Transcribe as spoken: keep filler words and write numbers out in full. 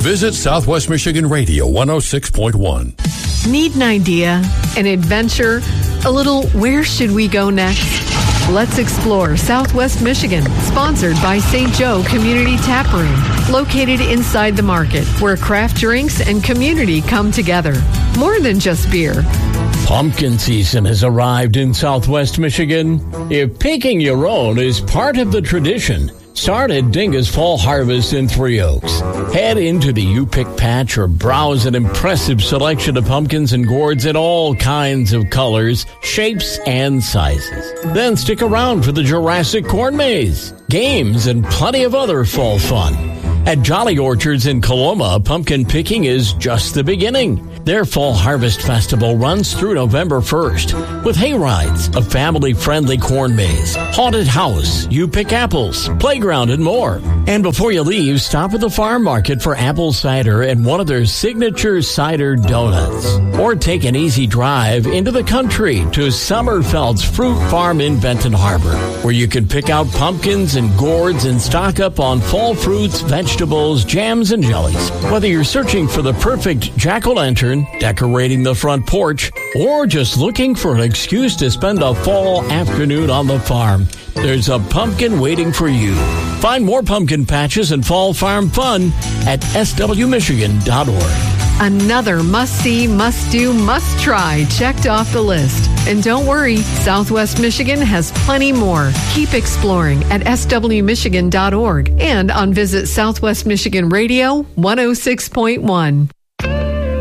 Visit Southwest Michigan Radio one oh six point one. Need an idea, an adventure, a little where should we go next? Let's explore Southwest Michigan, sponsored by Saint Joe Community Tap Room, located inside the market, where craft drinks and community come together. More than just beer. Pumpkin season has arrived in Southwest Michigan. If picking your own is part of the tradition, start at Dinga's Fall Harvest in Three Oaks. Head into the U-Pick patch or browse an impressive selection of pumpkins and gourds in all kinds of colors, shapes, and sizes. Then stick around for the Jurassic Corn Maze, games, and plenty of other fall fun. At Jolly Orchards in Coloma, pumpkin picking is just the beginning. Their Fall Harvest Festival runs through November first with hay rides, a family-friendly corn maze, haunted house, you pick apples, playground, and more. And before you leave, stop at the farm market for apple cider and one of their signature cider donuts. Or take an easy drive into the country to Summerfeld's Fruit Farm in Benton Harbor, where you can pick out pumpkins and gourds and stock up on fall fruits, vegetables, jams, and jellies. Whether you're searching for the perfect jack-o'-lantern, decorating the front porch, or just looking for an excuse to spend a fall afternoon on the farm, there's a pumpkin waiting for you. Find more pumpkin patches and fall farm fun at s w michigan dot org. Another must-see, must-do, must-try checked off the list. And don't worry, Southwest Michigan has plenty more. Keep exploring at s w michigan dot org and on Visit Southwest Michigan Radio one oh six point one.